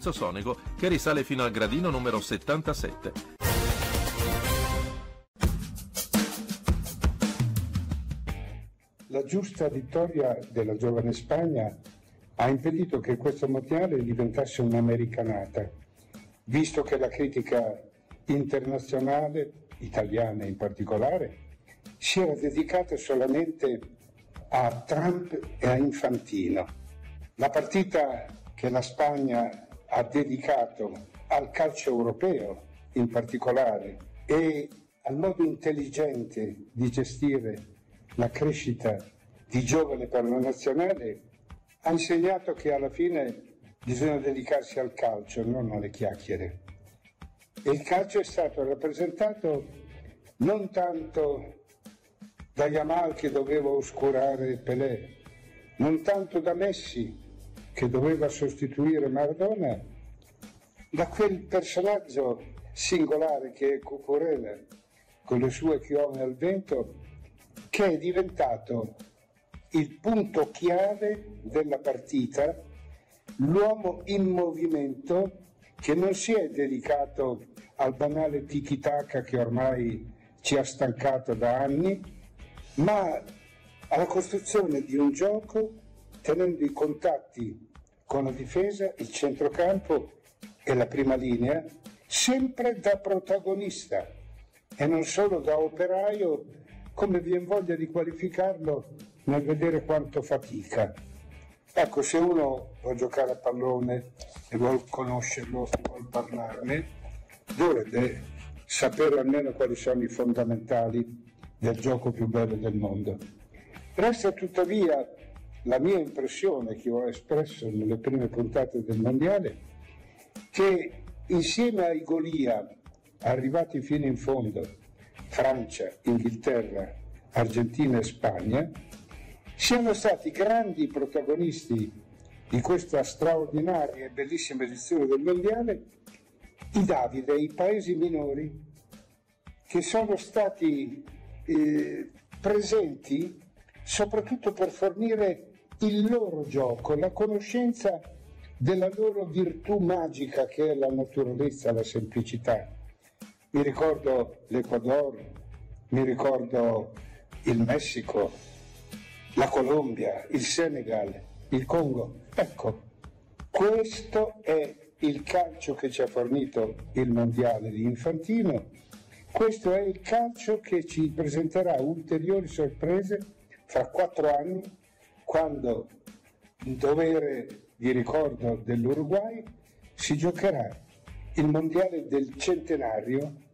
Lorenzo Sonego, che risale fino al gradino numero 77. La giusta vittoria della giovane Spagna ha impedito che questo mondiale diventasse un'americanata, visto che la critica internazionale, italiana in particolare, si era dedicata solamente a Trump e a Infantino. La partita che la Spagna ha dedicato al calcio europeo in particolare e al modo intelligente di gestire la crescita di giovane per la nazionale ha insegnato che alla fine bisogna dedicarsi al calcio, non alle chiacchiere. E il calcio è stato rappresentato non tanto da Yamal che doveva oscurare Pelé, non tanto da Messi che doveva sostituire Maradona, da quel personaggio singolare che è Cucurella, con le sue chiome al vento, che è diventato il punto chiave della partita, l'uomo in movimento che non si è dedicato al banale tiki-taka che ormai ci ha stancato da anni, ma alla costruzione di un gioco tenendo i contatti con la difesa, il centrocampo e la prima linea, sempre da protagonista e non solo da operaio, come vien voglia di qualificarlo nel vedere quanto fatica. Ecco, se uno vuole giocare a pallone e vuole conoscerlo, vuole parlarne, dovrebbe sapere almeno quali sono i fondamentali del gioco più bello del mondo. Resta tuttavia la mia impressione che ho espresso nelle prime puntate del Mondiale, che insieme ai Golia arrivati fino in fondo, Francia, Inghilterra, Argentina e Spagna, siano stati grandi protagonisti di questa straordinaria e bellissima edizione del Mondiale i Davide, i paesi minori, che sono stati presenti soprattutto per fornire il loro gioco, la conoscenza della loro virtù magica che è la naturalezza, la semplicità. Mi ricordo l'Ecuador, mi ricordo il Messico, la Colombia, il Senegal, il Congo. Ecco, questo è il calcio che ci ha fornito il mondiale di Infantino, questo è il calcio che ci presenterà ulteriori sorprese fra 4 anni, quando in dovere di ricordo dell'Uruguay si giocherà il mondiale del centenario